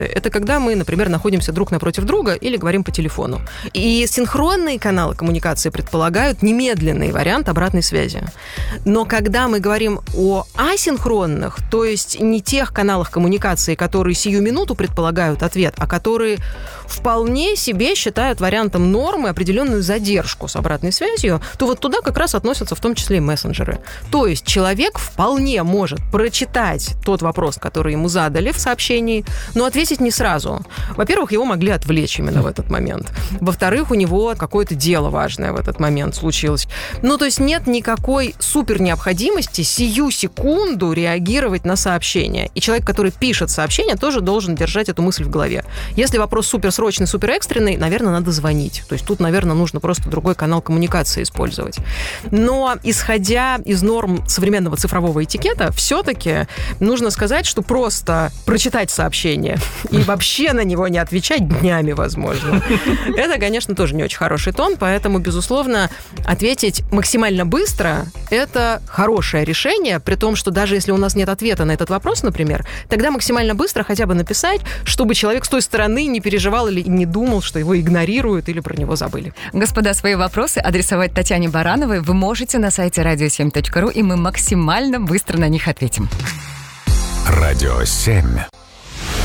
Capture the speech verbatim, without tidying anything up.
Это когда мы, например, находимся друг напротив друга или говорим по телефону. И синхронные каналы коммуникации предполагают немедленный вариант обратной связи. Но когда мы говорим о асинхронных, то есть не тех каналах коммуникации, которые сию минуту предполагают ответ, а которые вполне себе считают вариантом нормы определенную задержку с обратной связью, то вот туда как раз относятся в том числе и мессенджеры. То есть человек вполне может прочитать тот вопрос, который ему задали в сообщении, но ответить не сразу. Во-первых, его могли отвлечь именно в этот момент. Во-вторых, у него какое-то дело важное в этот момент случилось. Ну, то есть нет никакой супер необходимости сию секунду реагировать на сообщение. И человек, который пишет сообщение, тоже должен держать эту мысль в голове. Если вопрос суперсрочный, суперэкстренный, наверное, надо звонить. То есть тут, наверное, нужно просто другой канал коммуникации использовать. Но исходя из норм современного цифрового этикета, все-таки нужно сказать, что просто прочитать сообщение и вообще на него не отвечать днями, возможно. Это, конечно, тоже не очень хороший тон, поэтому, безусловно, ответить максимально быстро – это хорошее решение, при том, что даже если у нас нет ответа на этот вопрос, например, тогда максимально быстро хотя бы написать, чтобы человек с той стороны не переживал или не думал, что его игнорируют или про него забыли. Господа, свои вопросы адресовать Татьяне Барановой вы можете на сайте радио семь точка ру, и мы максимально быстро на них ответим. Радио семь.